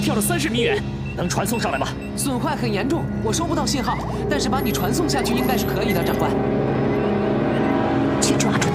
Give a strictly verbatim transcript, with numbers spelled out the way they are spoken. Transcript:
跳了三十米远，能传送上来吗？ 损坏很严重，我收不到信号，但是把你传送下去应该是可以的，长官。 去抓住他。